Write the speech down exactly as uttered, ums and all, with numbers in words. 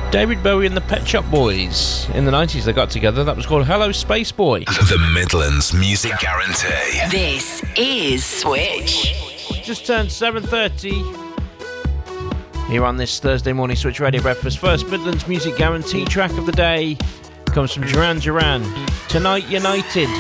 David Bowie and the Pet Shop Boys. In the nineties they got together. That was called Hello Space Boy. The Midlands Music Guarantee. This is Switch. Just turned seven thirty. Here on this Thursday morning Switch Radio Breakfast. First Midlands Music Guarantee track of the day comes from Duran Duran. Tonight United.